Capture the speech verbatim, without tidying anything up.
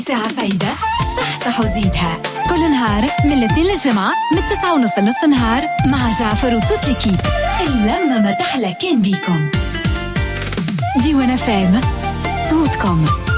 ساعة سعيدة صح صح وزيدها كل نهار من الاثنين للجمعة من التسعة ونص لنص نهار مع جعفر وتوت الكيب. اللمة ما تحلى كان بيكم. ديوان فام صوتكم.